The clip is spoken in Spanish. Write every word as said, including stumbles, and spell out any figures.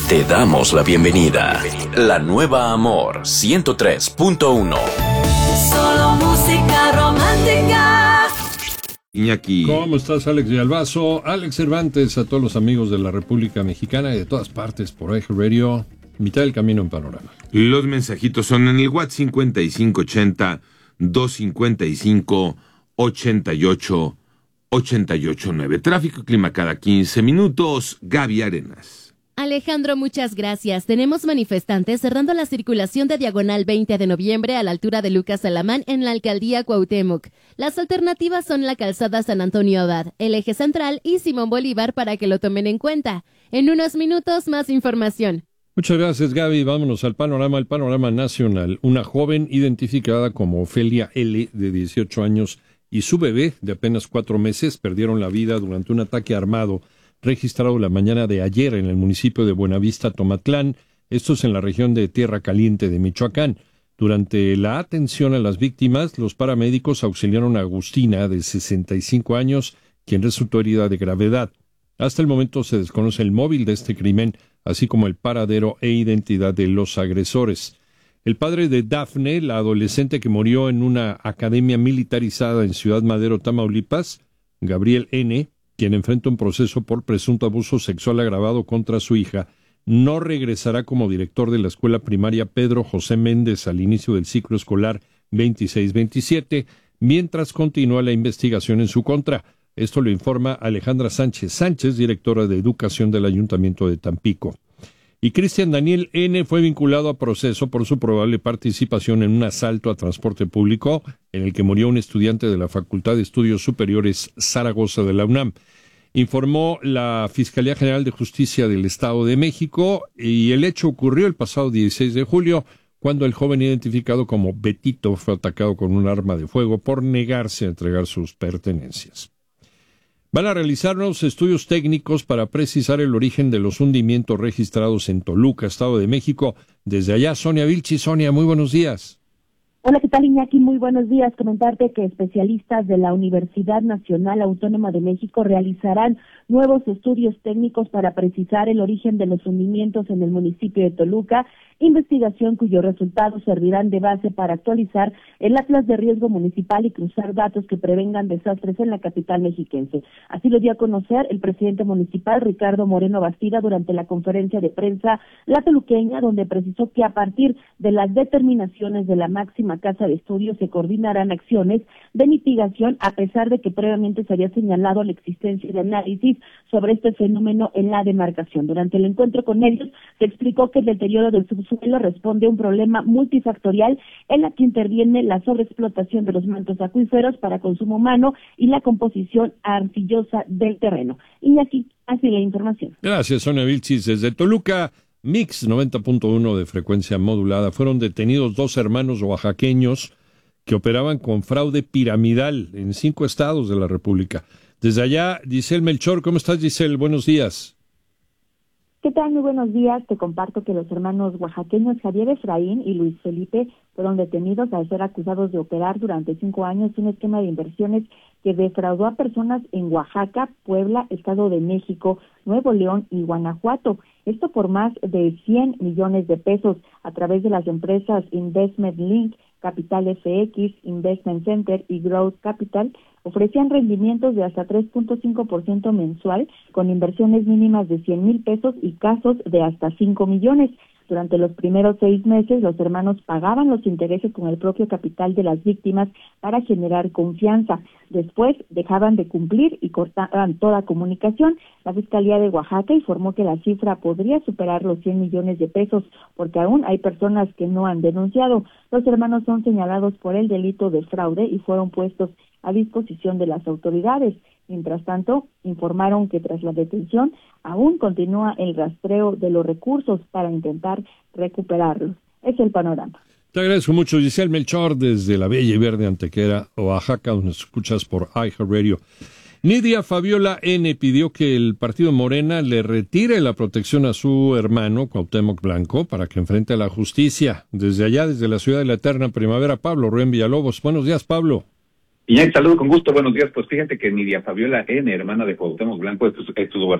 Te damos la bienvenida. La nueva Amor ciento tres punto uno. Solo música romántica. Iñaki. ¿Cómo estás, Alex Villalbazo? Alex Cervantes, a todos los amigos de la República Mexicana y de todas partes por iHeartRadio. Mitad del camino en Panorama. Los mensajitos son en el WhatsApp cincuenta y cinco ochenta, doscientos cincuenta y cinco, ochenta y ocho, ochenta y ocho nueve. Tráfico y clima cada quince minutos. Gaby Arenas. Alejandro, muchas gracias. Tenemos manifestantes cerrando la circulación de Diagonal veinte de noviembre a la altura de Lucas Alamán en la alcaldía Cuauhtémoc. Las alternativas son la calzada San Antonio Abad, el eje central y Simón Bolívar para que lo tomen en cuenta. En unos minutos, más información. Muchas gracias, Gaby. Vámonos al panorama, el panorama nacional. Una joven identificada como Ofelia L., de dieciocho años, y su bebé, de apenas cuatro meses, perdieron la vida durante un ataque armado registrado la mañana de ayer en el municipio de Buenavista, Tomatlán, esto es en la región de Tierra Caliente de Michoacán. Durante la atención a las víctimas, los paramédicos auxiliaron a Agustina, de sesenta y cinco años, quien resultó herida de gravedad. Hasta el momento se desconoce el móvil de este crimen, así como el paradero e identidad de los agresores. El padre de Dafne, la adolescente que murió en una academia militarizada en Ciudad Madero, Tamaulipas, Gabriel N., quien enfrenta un proceso por presunto abuso sexual agravado contra su hija, no regresará como director de la escuela primaria Pedro José Méndez al inicio del ciclo escolar veintiséis veintisiete, mientras continúa la investigación en su contra. Esto lo informa Alejandra Sánchez Sánchez, directora de Educación del Ayuntamiento de Tampico. Y Cristian Daniel N. fue vinculado a proceso por su probable participación en un asalto a transporte público en el que murió un estudiante de la Facultad de Estudios Superiores Zaragoza de la UNAM. Informó la Fiscalía General de Justicia del Estado de México y el hecho ocurrió el pasado dieciséis de julio, cuando el joven identificado como Betito fue atacado con un arma de fuego por negarse a entregar sus pertenencias. Van a realizar nuevos estudios técnicos para precisar el origen de los hundimientos registrados en Toluca, Estado de México. Desde allá, Sonia Vilchi. Sonia, muy buenos días. Hola, ¿qué tal, Iñaki? Muy buenos días. Comentarte que especialistas de la Universidad Nacional Autónoma de México realizarán nuevos estudios técnicos para precisar el origen de los hundimientos en el municipio de Toluca, investigación cuyos resultados servirán de base para actualizar el Atlas de Riesgo Municipal y cruzar datos que prevengan desastres en la capital mexiquense. Así lo dio a conocer el presidente municipal, Ricardo Moreno Bastida, durante la conferencia de prensa La Toluqueña, donde precisó que a partir de las determinaciones de la máxima casa de estudios se coordinarán acciones de mitigación, a pesar de que previamente se había señalado la existencia de análisis sobre este fenómeno en la demarcación. Durante el encuentro con ellos se explicó que el deterioro del subsuelo responde a un problema multifactorial en la que interviene la sobreexplotación de los mantos acuíferos para consumo humano y la composición arcillosa del terreno. Y aquí, así la información. Gracias, Sonia Vilchis. Desde Toluca, Mix noventa punto uno de frecuencia modulada, fueron detenidos dos hermanos oaxaqueños que operaban con fraude piramidal en cinco estados de la República. Desde allá, Giselle Melchor. ¿Cómo estás, Giselle? Buenos días. ¿Qué tal? Muy buenos días. Te comparto que los hermanos oaxaqueños Javier Efraín y Luis Felipe fueron detenidos al ser acusados de operar durante cinco años un esquema de inversiones que defraudó a personas en Oaxaca, Puebla, Estado de México, Nuevo León y Guanajuato. Esto por más de cien millones de pesos a través de las empresas Investment Link, Capital F X, Investment Center y Growth Capital. Ofrecían rendimientos de hasta tres punto cinco por ciento mensual con inversiones mínimas de cien mil pesos y casos de hasta cinco millones. Durante los primeros seis meses, los hermanos pagaban los intereses con el propio capital de las víctimas para generar confianza. Después, dejaban de cumplir y cortaban toda comunicación. La Fiscalía de Oaxaca informó que la cifra podría superar los cien millones de pesos, porque aún hay personas que no han denunciado. Los hermanos son señalados por el delito de fraude y fueron puestos a disposición de las autoridades. Mientras tanto, informaron que tras la detención aún continúa el rastreo de los recursos para intentar recuperarlos. Es el panorama. Te agradezco mucho, Giselle Melchor, desde la bella y verde Antequera, Oaxaca, donde nos escuchas por iHeartRadio. Nidia Fabiola N. pidió que el partido Morena le retire la protección a su hermano, Cuauhtémoc Blanco, para que enfrente a la justicia. Desde allá, desde la ciudad de la eterna primavera, Pablo Rubén Villalobos. Buenos días, Pablo. Y ya saludo con gusto, buenos días. Pues fíjate que Nidia Fabiola N., hermana de Cuauhtémoc Blanco, estuvo